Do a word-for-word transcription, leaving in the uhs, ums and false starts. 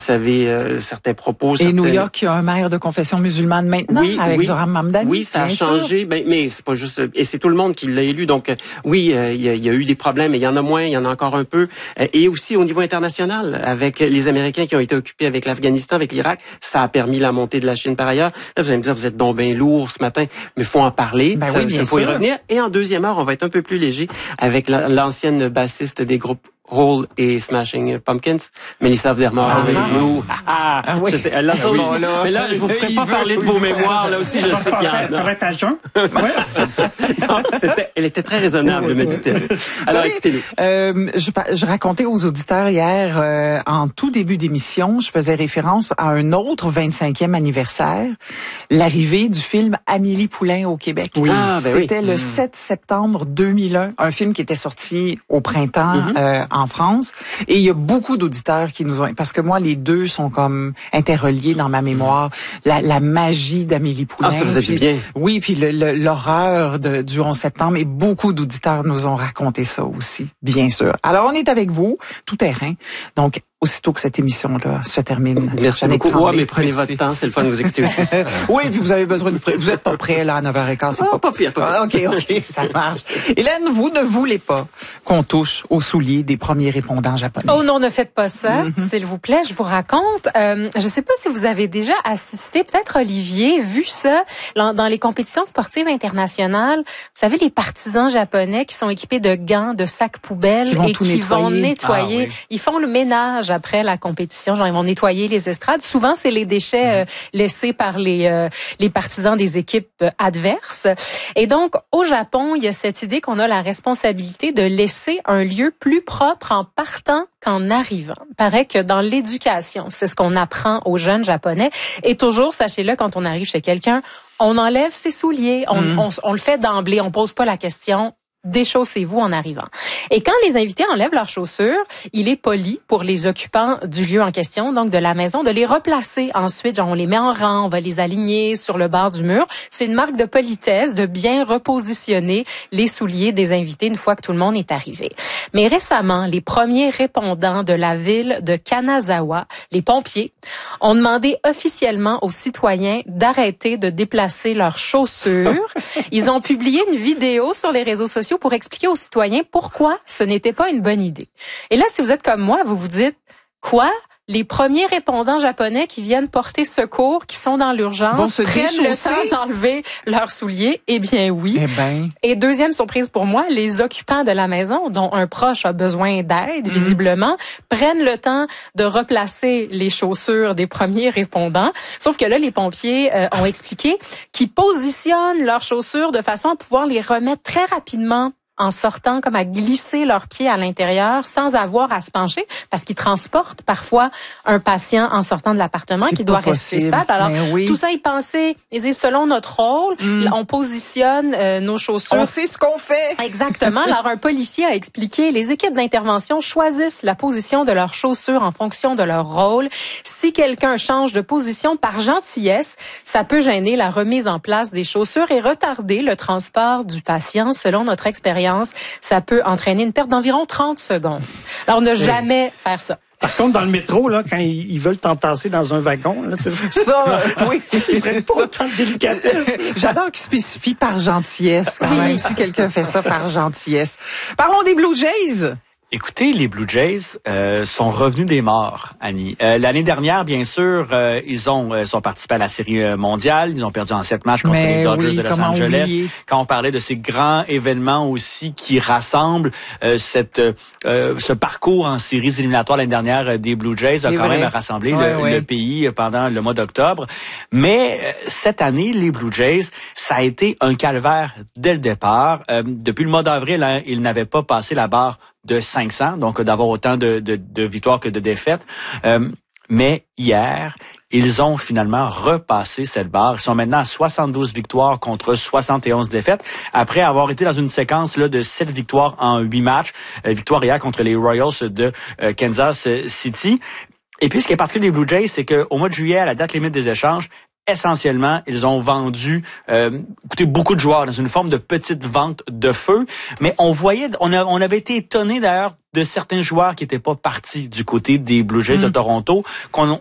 Vous savez, euh, certains propos. Et certaines... New York, il y a un maire de confession musulmane maintenant, oui, avec oui. Zohran Mamdani. Oui, ça a changé, ben, mais c'est pas juste, et c'est tout le monde qui l'a élu. Donc, euh, oui, euh, il y, a, il y a eu des problèmes, et il y en a moins, il y en a encore un peu. Euh, et aussi au niveau international, avec les Américains qui ont été occupés avec l'Afghanistan, avec l'Irak, ça a permis la montée de la Chine par ailleurs. Là, vous allez me dire, vous êtes donc bien lourd ce matin, mais faut en parler. Ben ça, oui, bien faut y sûr. revenir. Et en deuxième heure, on va être un peu plus léger avec la, l'ancienne bassiste des groupes Hole et Smashing Pumpkins, Mélissa Vermort ah, avec ah, nous. Ah, ah oui. Je sais, là, ça oui. aussi, Là, mais là, je vous ferai pas parler de vos mémoires. Là aussi, je sais qu'il y en a. Ça va être à jeun. Non, c'était, elle était très raisonnable, me dit-elle. Alors, écoutez-nous. Euh, je, je racontais aux auditeurs hier, euh, en tout début d'émission, je faisais référence à un autre vingt-cinquième anniversaire, l'arrivée du film Amélie Poulain au Québec. Oui. Ah, ben C'était oui. le mmh. sept septembre deux mille un, un film qui était sorti au printemps mmh. euh, en France. Et il y a beaucoup d'auditeurs qui nous ont... Parce que moi, les deux sont comme interreliés dans ma mémoire. La, la magie d'Amélie Poulain. Ah, ça vous a puis, bien. Oui, puis le, le, l'horreur de, du onze septembre. Et beaucoup d'auditeurs nous ont raconté ça aussi, bien sûr. Alors, on est avec vous, tout terrain. Donc, aussitôt que cette émission-là se termine. Merci beaucoup. Ouais, mais prenez votre temps, c'est le fun de vous écouter aussi. Oui, puis vous avez besoin de... Vous êtes pas prêt, là, à neuf heures quinze. C'est ah, pas... pas pire, pas pire. OK, OK, ça marche. Hélène, vous ne voulez pas qu'on touche aux souliers des premiers répondants japonais. Oh non, ne faites pas ça, mm-hmm. s'il vous plaît. Je vous raconte. Euh, je sais pas si vous avez déjà assisté, peut-être Olivier, vu ça dans, dans les compétitions sportives internationales. Vous savez, les partisans japonais qui sont équipés de gants, de sacs poubelles qui et qui nettoyer. vont nettoyer. Ah, oui. Ils font le ménage après la compétition. Genre, ils vont nettoyer les estrades. Souvent, c'est les déchets euh, laissés par les euh, les partisans des équipes euh, adverses. Et donc, au Japon, il y a cette idée qu'on a la responsabilité de laisser un lieu plus propre en partant qu'en arrivant. Il paraît que dans l'éducation, c'est ce qu'on apprend aux jeunes Japonais. Et toujours, sachez-le, quand on arrive chez quelqu'un, on enlève ses souliers. On, mmh. on, on le fait d'emblée. On pose pas la question. Déchaussez-vous en arrivant. Et quand les invités enlèvent leurs chaussures, il est poli pour les occupants du lieu en question, donc de la maison, de les replacer ensuite. Genre, on les met en rang, on va les aligner sur le bord du mur. C'est une marque de politesse de bien repositionner les souliers des invités une fois que tout le monde est arrivé. Mais récemment, les premiers répondants de la ville de Kanazawa, les pompiers, ont demandé officiellement aux citoyens d'arrêter de déplacer leurs chaussures. Ils ont publié une vidéo sur les réseaux sociaux pour expliquer aux citoyens pourquoi ce n'était pas une bonne idée. Et là, si vous êtes comme moi, vous vous dites, quoi? Les premiers répondants japonais qui viennent porter secours, qui sont dans l'urgence, prennent le temps d'enlever leurs souliers? Eh bien oui. Eh ben. Et deuxième surprise pour moi, les occupants de la maison, dont un proche a besoin d'aide, mmh. visiblement, prennent le temps de replacer les chaussures des premiers répondants. Sauf que là, les pompiers euh, ont expliqué qu'ils positionnent leurs chaussures de façon à pouvoir les remettre très rapidement en sortant, comme à glisser leurs pieds à l'intérieur sans avoir à se pencher, parce qu'ils transportent parfois un patient en sortant de l'appartement c'est qui doit possible. rester stable. Alors, oui. tout ça, ils pensaient, ils disent, selon notre rôle, mm. on positionne euh, nos chaussures. On sait ce qu'on fait. Exactement. Alors, un policier a expliqué, les équipes d'intervention choisissent la position de leurs chaussures en fonction de leur rôle. Si quelqu'un change de position par gentillesse, ça peut gêner la remise en place des chaussures et retarder le transport du patient. Selon notre expérience, ça peut entraîner une perte d'environ trente secondes. Alors, ne jamais faire ça. Par contre, dans le métro, là, quand ils veulent t'entasser dans un wagon, là, c'est ça. Ça, euh, oui. Ils prennent pas autant de délicatesse. J'adore qu'ils spécifient par gentillesse, quand oui. même, si quelqu'un fait ça par gentillesse. Parlons des Blue Jays. Écoutez, les Blue Jays euh, sont revenus des morts, Annie. Euh, l'année dernière, bien sûr, euh, ils ont euh, sont participés à la Série mondiale. Ils ont perdu en sept matchs contre Mais les Dodgers oui, de Los Angeles. Oublier? Quand on parlait de ces grands événements aussi qui rassemblent euh, cette euh, ce parcours en séries éliminatoires l'année dernière euh, des Blue Jays, a quand vrai. même rassemblé ouais, le, ouais. le pays pendant le mois d'octobre. Mais euh, cette année, les Blue Jays, ça a été un calvaire dès le départ. Euh, depuis le mois d'avril, hein, ils n'avaient pas passé la barre de cinq cents, donc d'avoir autant de, de, de victoires que de défaites. Euh, mais hier, ils ont finalement repassé cette barre. Ils sont maintenant à soixante-douze victoires contre soixante et onze défaites, après avoir été dans une séquence là de sept victoires en huit matchs. Euh, victoire hier contre les Royals de euh, Kansas City. Et puis, ce qui est particulier des Blue Jays, c'est qu'au mois de juillet, à la date limite des échanges, essentiellement, ils ont vendu euh, écoutez, beaucoup de joueurs dans une forme de petite vente de feu, mais on voyait, on, a, on avait été étonné d'ailleurs de certains joueurs qui n'étaient pas partis du côté des Blue Jays mmh. de Toronto, qu'on